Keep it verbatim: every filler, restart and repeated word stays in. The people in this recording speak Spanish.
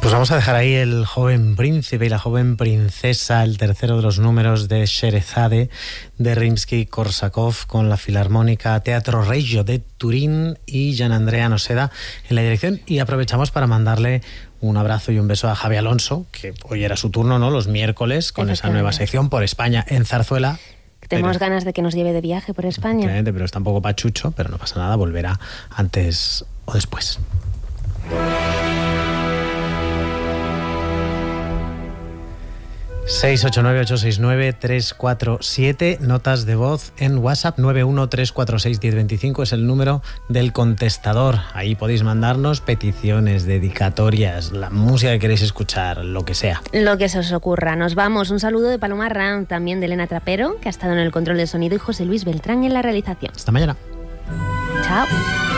Pues vamos a dejar ahí el joven príncipe y la joven princesa, el tercero de los números de Sherezade de Rimsky-Korsakov, con la Filarmónica Teatro Regio de Turín y Gian Andrea Noseda en la dirección. Y aprovechamos para mandarle un abrazo y un beso a Javi Alonso, que hoy era su turno, ¿no? Los miércoles, con esa nueva sección por España en Zarzuela. Tenemos pero, ganas de que nos lleve de viaje por España. Pero está un poco pachucho, pero no pasa nada, volverá antes o después. seis ocho nueve ocho seis nueve tres cuatro siete, notas de voz en WhatsApp. Nueve uno tres cuatro seis uno cero dos cinco es el número del contestador. Ahí podéis mandarnos peticiones, dedicatorias, la música que queréis escuchar, lo que sea. Lo que se os ocurra. Nos vamos. Un saludo de Paloma Ram, también de Elena Trapero, que ha estado en el control del sonido, y José Luis Beltrán en la realización. Hasta mañana. Chao.